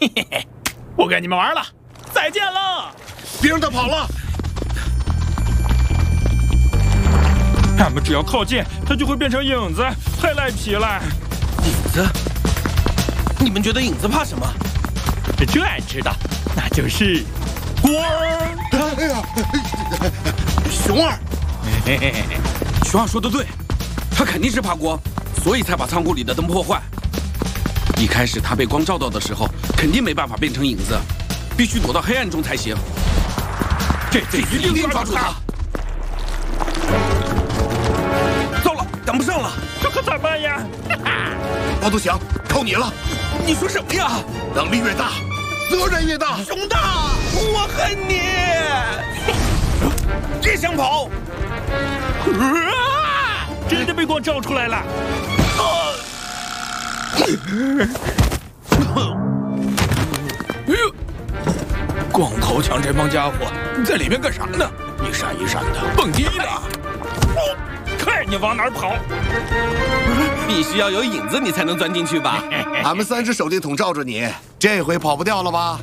嘿嘿嘿，不跟你们玩了，再见了！ 别让他跑了！ 俺们只要靠近，它就会变成影子，太赖皮了。 影子？你们觉得影子怕什么？ 这俺知道，那就是光。 哎呀，熊二， 熊二说的对，他肯定是怕光，所以才把仓库里的灯破坏。一开始他被光照到的时候，肯定没办法变成影子，必须躲到黑暗中才行。这次一定抓住他！糟了，赶不上了， 这可咋办呀？ 包头强，靠你了！ 你说什么呀？ 能力越大，责任越大。 熊大，我恨你！别想跑！ 真的被光照出来了！ 光头强这帮家伙在里面干啥呢？一闪一闪的，蹦迪呢！ 看你往哪儿跑！ 必须要有影子，你才能钻进去吧？ 俺们3只手电筒照着你，这回跑不掉了吧？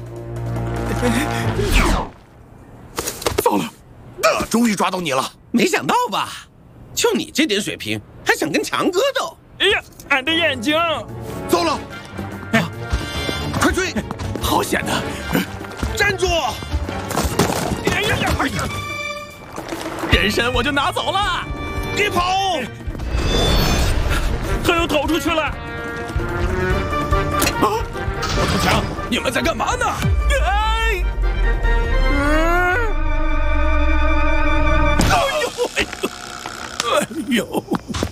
糟了，终于抓到你了！ 没想到吧？就你这点水平，还想跟强哥斗？ 哎呀，俺的眼睛！ 糟了！ 快追！ 好险呐！ 站住！ 哎呀呀！哎呀！ 人参我就拿走了， 别跑！ 他又逃出去了！ 包头强，你们在干嘛呢？哎！哎呦！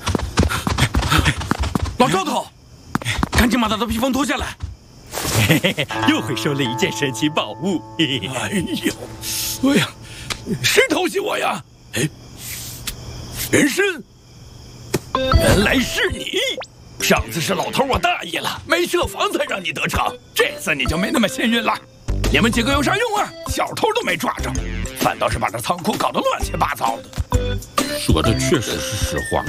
老赵头，赶紧把他的披风脱下来！ 嘿嘿嘿，又会收了一件神奇宝物。嘿嘿哎呦，哎呀，谁偷袭我呀？哎，人参，原来是你！上次是老头我大意了，没设防才让你得逞，这次你就没那么幸运了。你们几个有啥用啊？小偷都没抓着，反倒是把这仓库搞得乱七八糟的。 说的确实是实话。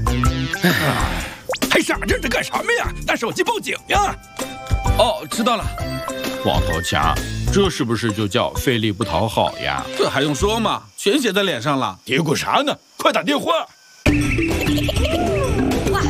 还傻着这干什么呀？拿手机报警呀！ 哦，知道了。 光头强，这是不是就叫费力不讨好呀？ 这还用说吗？全写在脸上了。 嘀咕啥呢？快打电话！